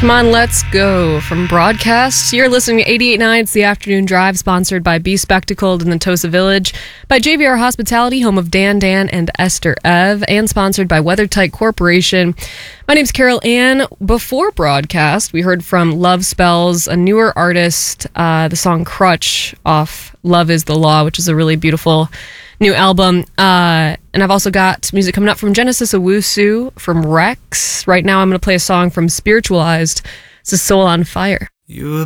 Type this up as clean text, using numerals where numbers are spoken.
Come on, let's go. From Broadcast, you're listening to 88.9. It's the Afternoon Drive, sponsored by Be Spectacled in the Tosa Village, by JVR Hospitality, home of Dan and Esther Ev, and sponsored by WeatherTight Corporation. My name's Carol Ann. Before Broadcast, we heard from Love Spells, a newer artist, the song Crutch off Love is the Law, which is a really beautiful new album. And I've also got music coming up from Genesis Owusu, from Rex. Right now I'm going to play a song from Spiritualized. It's a Soul on Fire.